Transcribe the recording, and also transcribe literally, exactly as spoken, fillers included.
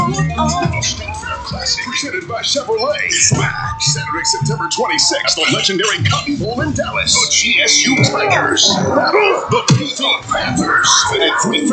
State Fair Classic, presented by Chevrolet, is back. Saturday, September twenty-sixth, the legendary Cotton Bowl in Dallas. The G S U Tigers battle the P V Panthers. And at three